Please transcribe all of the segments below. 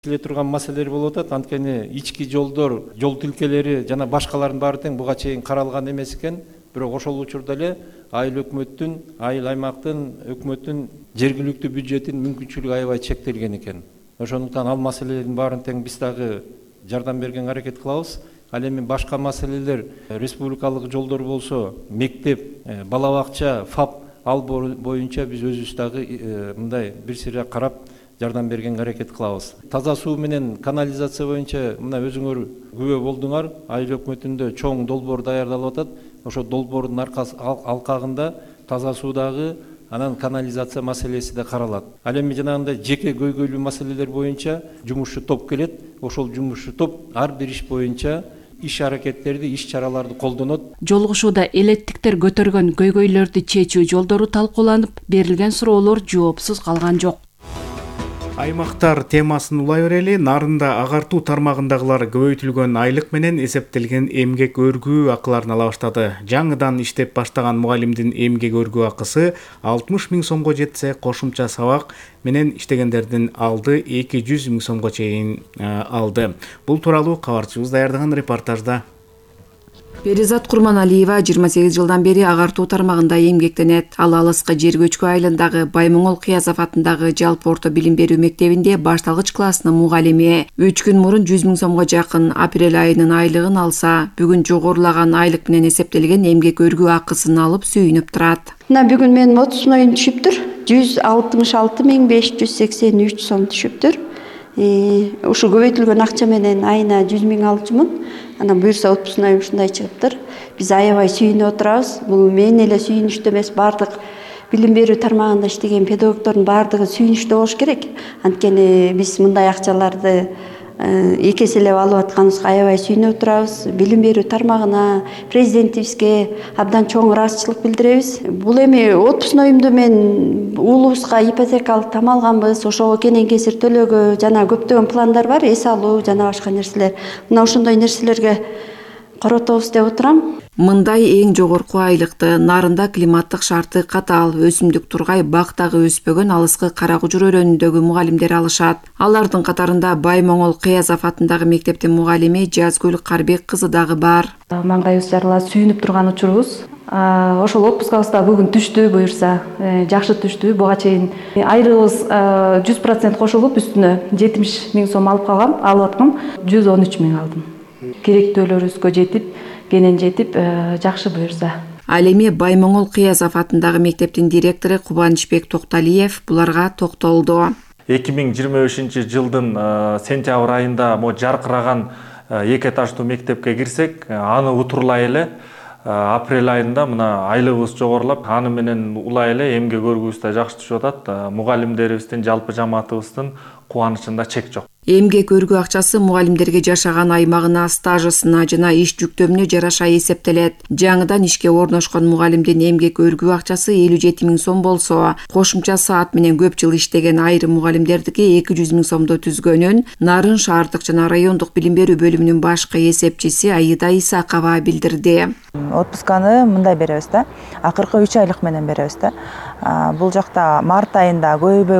келе турган маселелер болуп атат. Анткени ички жолдор, жол тилкелери жана башкалардын баары тең буга чейин каралган эмес экен. Бирок ошол учурда эле айыл өкмөттүн, айыл аймактын, өкмөттүн жергиликтүү бюджетин мүмкүнчүлүгү аябай чектелген экен. Ошондуктан ал маселелердин баарын тең биз дагы жардам берген аракет кылабыз. Ал эми башка маселелер республикалык жолдор болсо, мектеп, бала бакча, ФАП ал боюнча биз өзүбүз дагы мындай бир сыйра карап жардам берген аракет кылабыз. Таза суу менен канализация боюнча мына өзүңөр күбө болдуңар, айыл өкмөтүндө чоң долбоор даярдалып атат. Ошо долбоордун алкагында таза суудагы анан канализация маселеси да каралат. Ал эми жанагындай жеке көйгөйлүү маселелер боюнча жумушчу топ келет. Ошол жумушчу топ ар бир иш боюнча иш аракеттерди, иш чараларды колдонот. Жолугушууда элеттиктер көтөргөн көйгөйлөрдү чечүү жолдору талкууланып, берилген суроолор жоопсуз калган жок. Аймактар темасын улай берели, нарында агартуу тармагындагылар көбөйтүлгөн айлык менен эсептелген эмгек өргүү акыларын ала баштады. Жаңыдан иштеп баштаган мугалимдин эмгек өргүү акысы 60 000 сомго жетсе, кошумча сабак менен иштегендердин алды 200 000 сомго чейин алды. Бул тууралуу кабарчыбыз даярдаган репортажда. Перизат Курманалиева 28 жылдан бери агартуу тармагында эмгектенет. Ал алыскы жер көчкү айылындагы Баймоңол Кыязов атындагы жалпы орто билим берүү мектебинде башталгыч классынын мугалими. 3 күн мурун 100 000 сомго жакын апрель айынын айлыгын алса, бүгүн жогорулаган айлык менен эсептелген эмгек өргүү акысын алып сүйүнүп турат. Мына бүгүн менин отпускноюм түшүптүр. 166 583 сом түшүптүр. Ушу көбөйтүлгөн акча менен айына 100 000 алчумун. Анан буюрса отпускноюм ушундай чыгыптыр. Биз аябай сүйүнүп отурабыз. Бул мен эле сүйүнүчтүү эмес, бардык билим берүү тармагында иштеген педагогдордун бардыгы сүйүнүчтүү болуш керек. Анткени биз мындай акчаларды эки эселеп алып атканыбызга аябай сүйүнүп отурабыз. Билим берүү тармагына, президентибизге абдан чоң ыраазычылык билдиребиз. Бул эми отпускноюмду мен уулубузга ипотекалык там алганбыз, ошого кенен кесир төлөөгө жана көптөгөн пландар бар, эс алуу жана башка нерселер. Мына ошондой нерселерге коротобуз деп отурам. Мындай эң жогорку айлыкты нарында климаттык шарты катаал, өсүмдүк тургай, бактагы өспөгөн алыскы Каракужур өрөөнүндөгү мугалимдер алышат. Алардын катарында Баймоңол Кыязов атындагы мектептин мугалими Жазгүл Карбек кызы дагы бар. Маңгайыбыз жарыла сүйүнүп турган учурубуз. Ошол отпускабыз да бүгүн түштү, буюрса жакшы түштү. Буга чейин айлыгыбыз 100% кошулуп үстүнө 70 000 сом алып аткам, 113 000 алдым. Керектөөлөрүбүзгө жетип, кенен жетип, жакшы буюрса. Ал эми Баймоңол Кыязов атындагы мектептин директору Кубанычбек Токталиев буларга токтолду. 2025 жылдын сентябрь айында жаркыраган эки этаждуу мектепке кирсек, аны утурлай эле апрель айында мына айлыгыбыз жогорулап, аны менен улай эле эмгек өргүүбүз да жакшы түшүп атат. Мугалимдерибиздин, жалпы жамаатыбыздын кубанычында чек жок. Эмгек өргүү акчасы мугалимдерге жашаган аймагына, стажысына жана иш жүктөмүнө жараша эсептелет. Жаңыдан ишке орношкон мугалимдин эмгек өргүү акчасы 57 000 сом болсо, кошумча саат менен көп жыл иштеген айрым мугалимдердики 200 000 сомдо түзгөнүн Нарын шаардык жана райондук билим берүү бөлүмүнүн башкы эсепчиси Аида Исакова билдирди. Отпусканы мындай беребиз да, акыркы 3 айлык менен беребиз да. Бул жакта март айында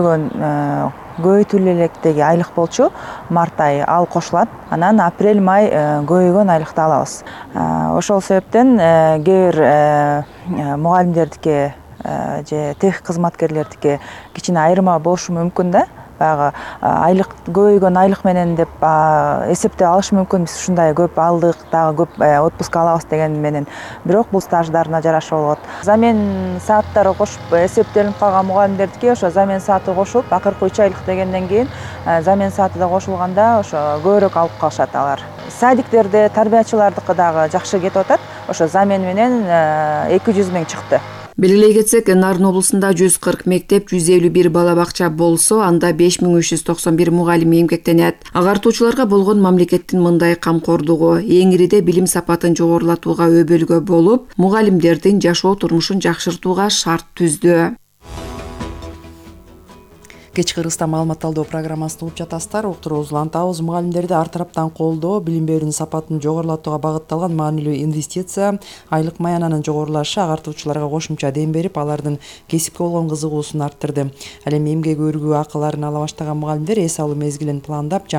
көбөйтүлө электеги айлык болчу, март айы ал кошулат, анан апрель май көбөйгөн айлыкты алабыз. Ошол себептен кээ бир мугалимдердики же тех кызматкерлердики кичине айырма болушу мүмкүн да. Баягы айлык көбөйгөн айлык менен деп эсептеп алыш мүмкүн, биз ушундай көп алдык, дагы көп отпуск алабыз деген менен. Бирок бул стаждарына жараша болот. Замен сааттары кошуп эсептелип калган мугалимдердики ошо замен сааты кошулуп, акыркы 3 айлык дегенден кийин замен сааты да кошулганда ошо көбүрөөк алып калышат алар. Садиктерде тарбиячылардыкы дагы жакшы кетип атат. Ошо замен менен 200 000 чыкты. Белгилей кетсек, Нарын облусунда 140 мектеп, 151 бала бакча болсо, анда 5391 мугалим эмгектенет. Агартуучуларга болгон мамлекеттин мындай камкордугу эңириде билим сапатын жогорулатууга өбөлгө болуп, мугалимдердин жашоо турмушун жакшыртууга шарт түздү. Кечки кыргызстан маалымат талдоо программасын угуп жатасыздар. Уктуруубузду улантабыз. Мугалимдерди ар тараптан колдоо, билим берүүнүн сапатын жогорулатууга багытталган маанилүү инвестиция, айлык маянанын жогорулашы агартуучуларга кошумча дем берип, алардын кесипке болгон кызыгуусун арттырды. Ал эми эмгек өргүү акыларын ала баштаган мугалимдер эс алуу мезгилин пландап,